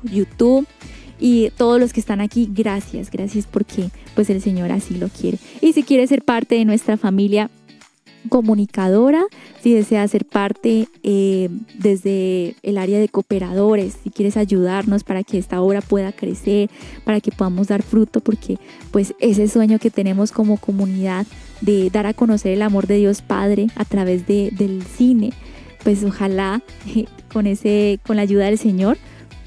YouTube y todos los que están aquí, gracias porque pues el Señor así lo quiere. Y si quieres ser parte de nuestra familia comunicadora, si deseas ser parte desde el área de cooperadores, si quieres ayudarnos para que esta obra pueda crecer, para que podamos dar fruto, porque pues ese sueño que tenemos como comunidad de dar a conocer el amor de Dios Padre a través del cine, pues ojalá con la ayuda del Señor,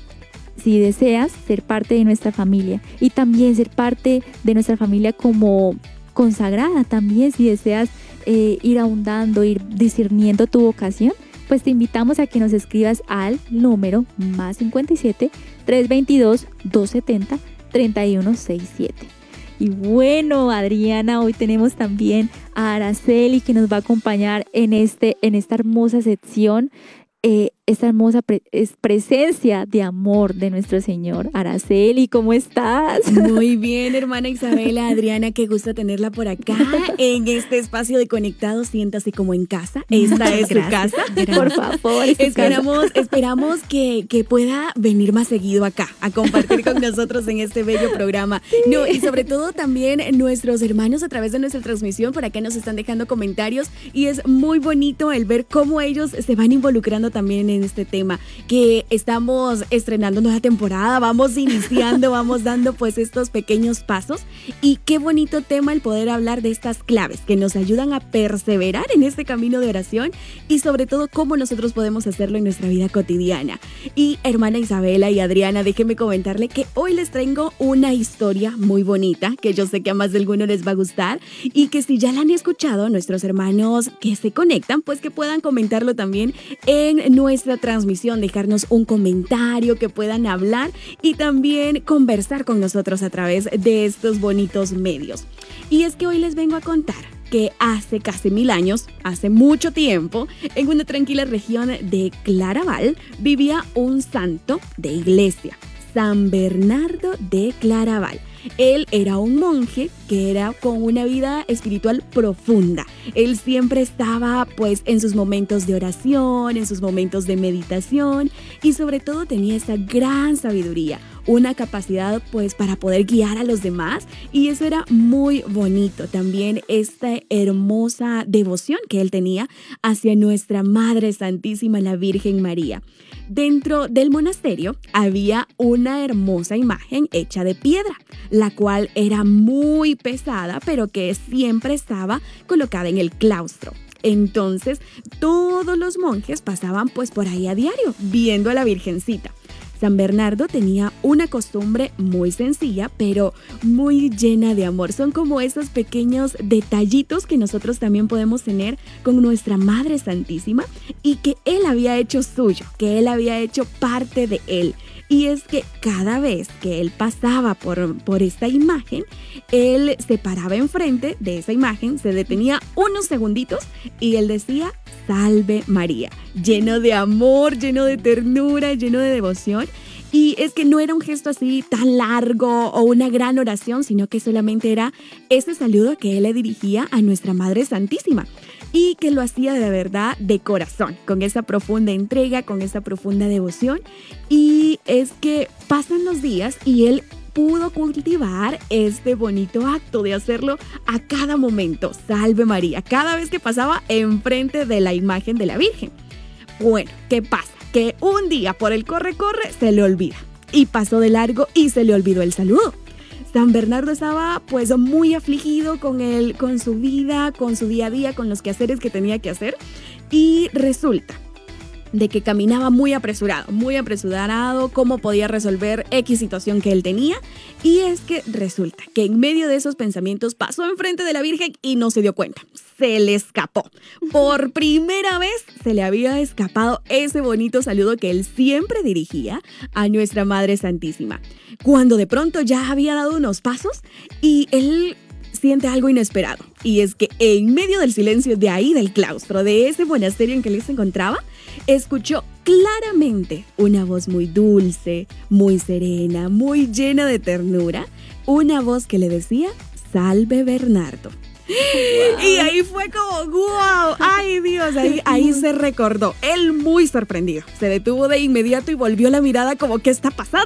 si deseas ser parte de nuestra familia y también ser parte de nuestra familia como consagrada, también si deseas ir ahondando, ir discerniendo tu vocación, pues te invitamos a que nos escribas al número +57 322 270 3167. Y bueno, Adriana, hoy tenemos también a Araceli que nos va a acompañar en esta hermosa sección, esta hermosa presencia de amor de nuestro Señor. Araceli, ¿cómo estás? Muy bien, hermana Isabela. Adriana, qué gusto tenerla por acá en este espacio de Conectados. Siéntase como en casa. Esta es su casa. Por favor, esperamos que pueda venir más seguido acá a compartir con nosotros en este bello programa. Sí. No, y sobre todo también nuestros hermanos a través de nuestra transmisión por acá nos están dejando comentarios y es muy bonito el ver cómo ellos se van involucrando también en este tema, que estamos estrenando nueva temporada, vamos iniciando, vamos dando pues estos pequeños pasos y qué bonito tema el poder hablar de estas claves que nos ayudan a perseverar en este camino de oración y sobre todo cómo nosotros podemos hacerlo en nuestra vida cotidiana. Y hermana Isabela y Adriana, déjenme comentarle que hoy les traigo una historia muy bonita que yo sé que a más de alguno les va a gustar y que si ya la han escuchado nuestros hermanos que se conectan, pues que puedan comentarlo también en nuestra transmisión, dejarnos un comentario, que puedan hablar y también conversar con nosotros a través de estos bonitos medios. Y es que hoy les vengo a contar que hace casi 1000 años, hace mucho tiempo, en una tranquila región de Claraval, vivía un santo de iglesia, San Bernardo de Claraval. Él era un monje que era con una vida espiritual profunda. Él siempre estaba pues en sus momentos de oración, en sus momentos de meditación y sobre todo tenía esa gran sabiduría, una capacidad pues para poder guiar a los demás y eso era muy bonito. También esta hermosa devoción que él tenía hacia nuestra Madre Santísima, la Virgen María. Dentro del monasterio había una hermosa imagen hecha de piedra, la cual era muy pesada, pero que siempre estaba colocada en el claustro. Entonces, todos los monjes pasaban pues por ahí a diario, viendo a la Virgencita. San Bernardo tenía una costumbre muy sencilla, pero muy llena de amor. Son como esos pequeños detallitos que nosotros también podemos tener con nuestra Madre Santísima y que él había hecho suyo, que él había hecho parte de él. Y es que cada vez que él pasaba por esta imagen, él se paraba enfrente de esa imagen, se detenía unos segunditos y él decía: Salve María, lleno de amor, lleno de ternura, lleno de devoción. Y es que no era un gesto así tan largo o una gran oración, sino que solamente era ese saludo que él le dirigía a nuestra Madre Santísima y que lo hacía de verdad de corazón, con esa profunda entrega, con esa profunda devoción. Y es que pasan los días y él pudo cultivar este bonito acto de hacerlo a cada momento, Salve María, cada vez que pasaba enfrente de la imagen de la Virgen. Bueno, ¿qué pasa? Que un día por el corre-corre se le olvida y pasó de largo y se le olvidó el saludo. San Bernardo estaba pues muy afligido con su vida, con su día a día, con los quehaceres que tenía que hacer y resulta de que caminaba muy apresurado, cómo podía resolver X situación que él tenía. Y es que resulta que en medio de esos pensamientos pasó enfrente de la Virgen y no se dio cuenta. Se le escapó. Por primera vez se le había escapado ese bonito saludo que él siempre dirigía a nuestra Madre Santísima. Cuando de pronto ya había dado unos pasos y él siente algo inesperado. Y es que en medio del silencio de ahí, del claustro, de ese monasterio en que él se encontraba, escuchó claramente una voz muy dulce, muy serena, muy llena de ternura. Una voz que le decía: Salve Bernardo. Wow. Y ahí fue como wow, ay Dios, ahí se recordó. Él muy sorprendido, se detuvo de inmediato y volvió la mirada como ¿qué está pasando?